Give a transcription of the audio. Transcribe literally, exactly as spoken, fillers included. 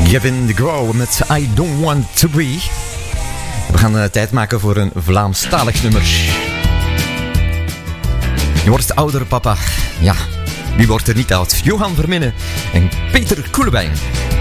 Gavin DeGraw met I Don't Want To Be. We gaan uh, tijd maken voor een Vlaamstalig nummer. Je wordt ouder, papa. Ja, wie wordt er niet oud? Johan Verminnen en Peter Koelewijn.